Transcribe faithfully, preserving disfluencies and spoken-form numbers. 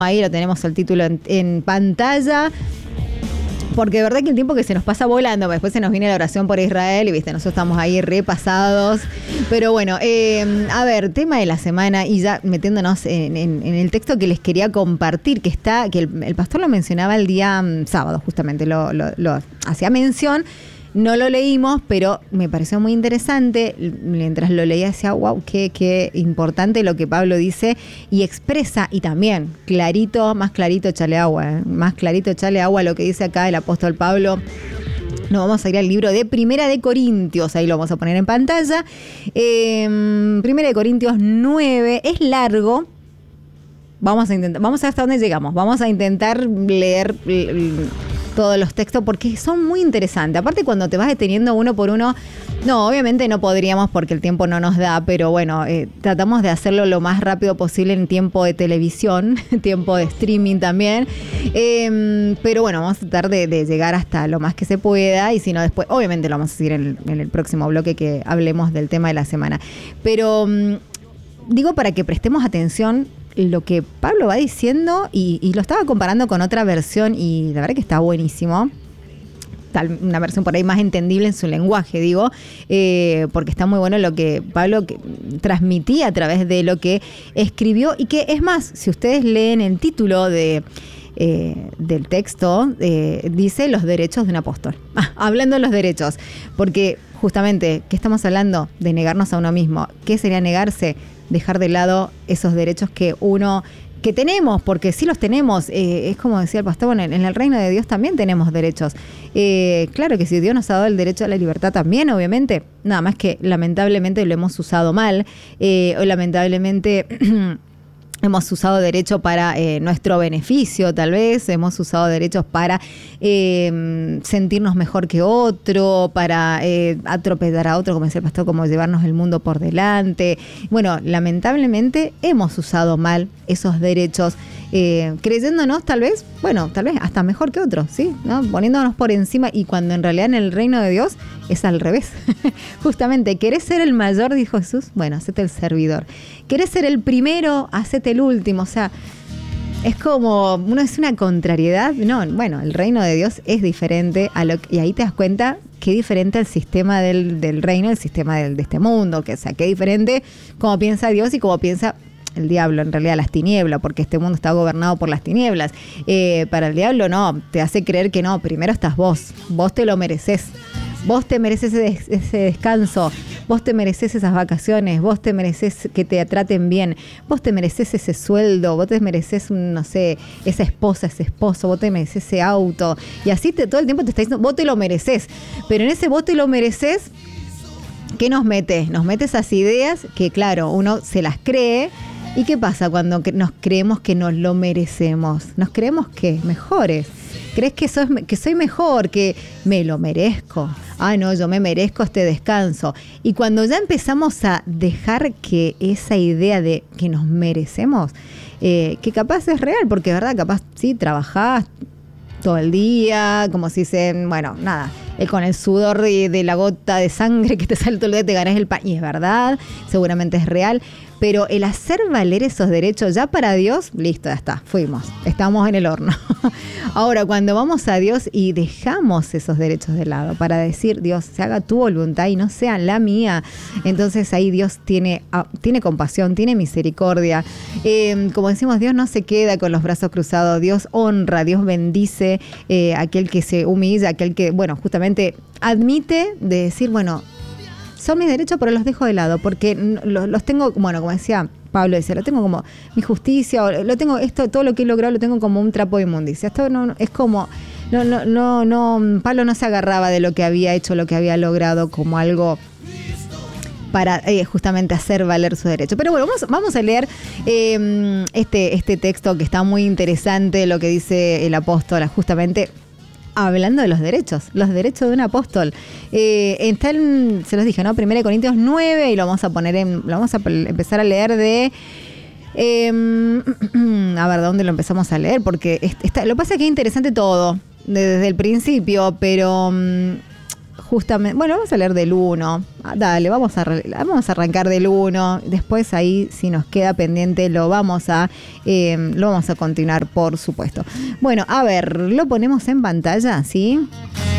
Ahí lo tenemos el título en, en pantalla. Porque de verdad que el tiempo que se nos pasa volando, después se nos viene la oración por Israel y viste, nosotros estamos ahí repasados. Pero bueno, eh, a ver, tema de la semana y ya metiéndonos en, en, en el texto que les quería compartir, que está, que el, el pastor lo mencionaba el día um, sábado, justamente, lo, lo, lo hacía mención. No lo leímos, pero me pareció muy interesante. Mientras lo leía decía, wow, qué, qué importante lo que Pablo dice y expresa, y también clarito, más clarito echarle agua, ¿eh? más clarito echarle agua a lo que dice acá el apóstol Pablo. Nos vamos a ir al libro de Primera de Corintios, ahí lo vamos a poner en pantalla. Eh, Primera de Corintios nueve, es largo. Vamos a intentar, vamos a ver hasta dónde llegamos. Vamos a intentar leer todos los textos porque son muy interesantes. Aparte, cuando te vas deteniendo uno por uno, no, obviamente no podríamos porque el tiempo no nos da, pero bueno, eh, tratamos de hacerlo lo más rápido posible en tiempo de televisión, tiempo de streaming también. Eh, pero bueno, vamos a tratar de, de llegar hasta lo más que se pueda y si no, después, obviamente lo vamos a seguir en, en el próximo bloque que hablemos del tema de la semana. Pero um, digo para que prestemos atención lo que Pablo va diciendo y, y lo estaba comparando con otra versión y la verdad que está buenísimo. Tal, una versión por ahí más entendible en su lenguaje, digo, eh, porque está muy bueno lo que Pablo que, transmitía a través de lo que escribió y que es más, si ustedes leen el título de... Eh, del texto, eh, dice los derechos de un apóstol. Ah, hablando de los derechos, porque justamente, ¿qué estamos hablando? De negarnos a uno mismo. ¿Qué sería negarse? Dejar de lado esos derechos que uno, que tenemos, porque sí los tenemos, eh, es como decía el pastor, bueno, en, en el reino de Dios también tenemos derechos. Eh, claro que si Dios nos ha dado el derecho a la libertad también, obviamente, nada más que lamentablemente lo hemos usado mal, eh, o lamentablemente... hemos usado derecho para eh, nuestro beneficio, tal vez. Hemos usado derechos para eh, sentirnos mejor que otro, para eh, atropellar a otro, como decía el pastor, como llevarnos el mundo por delante. Bueno, lamentablemente hemos usado mal esos derechos, eh, creyéndonos tal vez, bueno, tal vez hasta mejor que otros, ¿sí? ¿No? Poniéndonos por encima y cuando en realidad en el reino de Dios es al revés. Justamente, ¿querés ser el mayor? Dijo Jesús. Bueno, hacete el servidor. ¿Querés ser el primero? Hacete el último. O sea, es como, uno es una contrariedad. No, bueno, el reino de Dios es diferente a lo que, y ahí te das cuenta qué diferente al sistema del, del reino, el sistema del, de este mundo, que o sea, qué diferente cómo piensa Dios y cómo piensa el diablo, en realidad las tinieblas, porque este mundo está gobernado por las tinieblas. Eh, para el diablo no, te hace creer que no, primero estás vos, vos te lo mereces. Vos te mereces ese, ese descanso, vos te mereces esas vacaciones, vos te mereces que te traten bien, vos te mereces ese sueldo, vos te mereces, no sé, esa esposa, ese esposo, vos te mereces ese auto. Y así te, todo el tiempo te está diciendo, vos te lo mereces. Pero en ese vos te lo mereces, ¿qué nos mete? Nos mete esas ideas que, claro, uno se las cree. ¿Y qué pasa cuando nos creemos que nos lo merecemos? Nos creemos que mejores. ¿Crees que, sos, que soy mejor, que me lo merezco? Ah, no, yo me merezco este descanso. Y cuando ya empezamos a dejar que esa idea de que nos merecemos, eh, que capaz es real, porque verdad, capaz sí, trabajás todo el día, como si se, bueno, nada, eh, con el sudor de, de la gota de sangre que te sale todo el día, te ganás el pan. Y es verdad, seguramente es real. Pero el hacer valer esos derechos ya para Dios, listo, ya está, fuimos, estamos en el horno. Ahora, cuando vamos a Dios y dejamos esos derechos de lado para decir, Dios, se haga tu voluntad y no sea la mía, entonces ahí Dios tiene, tiene compasión, tiene misericordia. Eh, como decimos, Dios no se queda con los brazos cruzados, Dios honra, Dios bendice eh, a aquel que se humilla, aquel que, bueno, justamente admite de decir, bueno, son mis derechos, pero los dejo de lado, porque los, los tengo, bueno, como decía Pablo, decía, lo tengo como mi justicia, lo tengo, esto, todo lo que he logrado lo tengo como un trapo de inmundicia. Esto no, es como, no, no, no, no, Pablo no se agarraba de lo que había hecho, lo que había logrado como algo para eh, justamente hacer valer su derecho. Pero bueno, vamos, vamos a leer eh, este, este texto que está muy interesante, lo que dice el apóstol, justamente hablando de los derechos, los derechos de un apóstol. Eh, está en, se los dije, ¿no? Primera de Corintios nueve, y lo vamos a poner en, lo vamos a empezar a leer de, eh, a ver, ¿de dónde lo empezamos a leer? Porque está, lo que pasa es que es interesante todo, desde el principio, pero justamente, bueno, vamos a leer del uno. Dale, vamos a, vamos a arrancar del uno. Después ahí, si nos queda pendiente, lo vamos a, eh, lo vamos a continuar, por supuesto. Bueno, a ver, lo ponemos en pantalla, ¿sí?